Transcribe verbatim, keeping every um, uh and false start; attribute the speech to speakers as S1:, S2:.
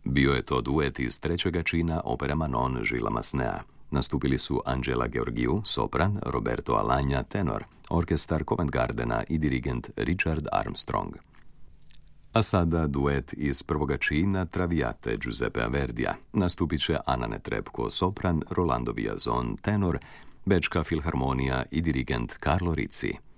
S1: Bio je to duet iz trećega čina opere Manon Gilesa Massenea. Nastupili su Angela Gheorghiu, sopran, Roberto Alagna, tenor, orkestar Covent Gardena i dirigent Richard Armstrong. A sada duet iz prvoga čina Traviate Giuseppea Verdija. Nastupit će Anna Netrebko, sopran, Rolando Villazon, tenor, Bečka filharmonija i dirigent Carlo Rizzi.